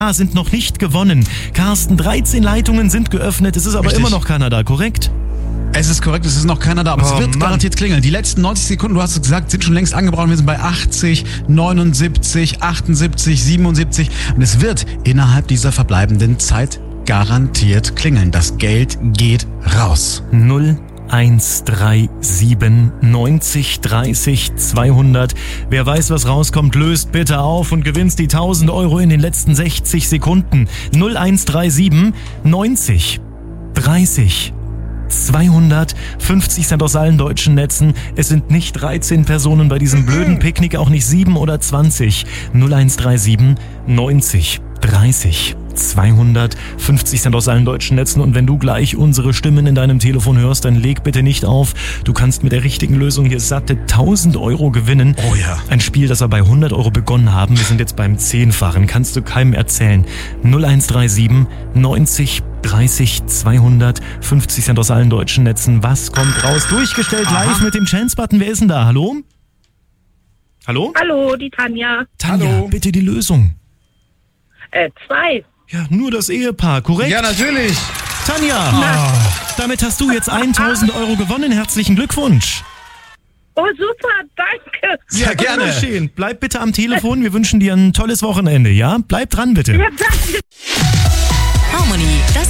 sind noch nicht gewonnen. Carsten, 13 Leitungen sind geöffnet. Es ist aber immer noch keiner da, korrekt? Es ist korrekt, es ist noch keiner da, aber es wird garantiert klingeln. Die letzten 90 Sekunden, du hast es gesagt, sind schon längst angebraucht. Wir sind bei 80, 79, 78, 77 und es wird innerhalb dieser verbleibenden Zeit garantiert klingeln. Das Geld geht raus. 0137 90 30 200. Wer weiß, was rauskommt, löst bitte auf und gewinnst die 1000 Euro in den letzten 60 Sekunden. 0137 90 30 200, 50 Cent aus allen deutschen Netzen. Es sind nicht 13 Personen bei diesem blöden Picknick, auch nicht 7 oder 20. 0137 90 30 200, 50 Cent aus allen deutschen Netzen. Und wenn du gleich unsere Stimmen in deinem Telefon hörst, dann leg bitte nicht auf. Du kannst mit der richtigen Lösung hier satte 1000 Euro gewinnen. Oh ja. Ein Spiel, das wir bei 100 Euro begonnen haben. Wir sind jetzt beim 10-fachen. Kannst du keinem erzählen. 0137 90 30 200, 50 Cent aus allen deutschen Netzen. Was kommt raus? Durchgestellt live mit dem Chance-Button. Wer ist denn da? Hallo? Hallo? Hallo, die Tanja. Tanja, Hallo. bitte die Lösung. 2. Ja, nur das Ehepaar, korrekt? Ja, natürlich. Tanja, damit hast du jetzt 1000 Euro gewonnen. Herzlichen Glückwunsch. Oh, super, danke. Sehr gerne. Geschehen. Bleib bitte am Telefon. Wir wünschen dir ein tolles Wochenende, ja? Bleib dran, bitte. Ja, danke. Harmony, das